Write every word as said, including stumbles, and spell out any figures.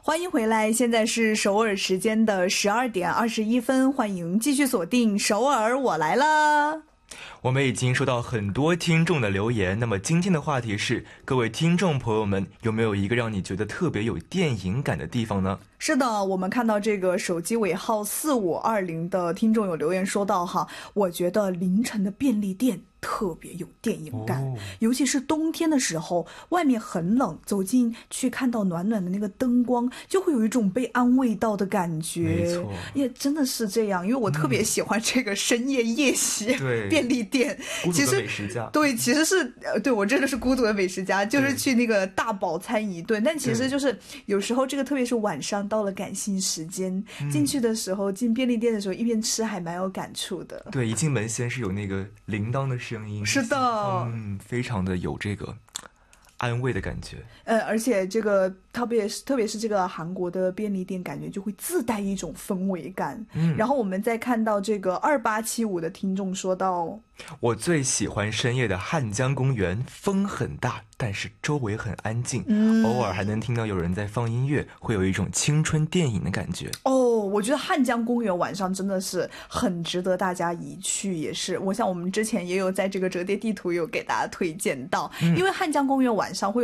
欢迎回来，现在是首尔时间的十二点二十一分，欢迎继续锁定首尔我来了。 我们已经收到很多听众的留言，那么今天的话题是，各位听众朋友们，有没有一个让你觉得特别有电影感的地方呢？ 是的，我们看到这个手机尾号四五二零的听众有留言说到哈，我觉得凌晨的便利店特别有电影感、哦、尤其是冬天的时候，外面很冷，走进去看到暖暖的那个灯光，就会有一种被安慰到的感觉。 没错， 也真的是这样，因为我特别喜欢这个深夜夜袭、嗯、便利店。 孤独的美食家， 对，其实是对我真的是孤独的美食家，就是去那个大饱餐一顿。但其实就是有时候这个，特别是晚上到了感性时间、嗯、进去的时候，进便利店的时候，一边吃还蛮有感触的。 对，一进门先是有那个铃铛的声音， 是的， 嗯，非常的有这个安慰的感觉。 呃，而且这个特别是特别是这个韩国的便利店，感觉就会自带一种氛围感。嗯，然后我们再看到这个二八七五的听众说到， 我最喜欢深夜的汉江公园，风很大，但是周围很安静、嗯、偶尔还能听到有人在放音乐，会有一种青春电影的感觉。 哦，我觉得汉江公园晚上真的是很值得大家一去，也是我想我们之前也有在这个折叠地图有给大家推荐到、嗯、因为汉江公园晚上会有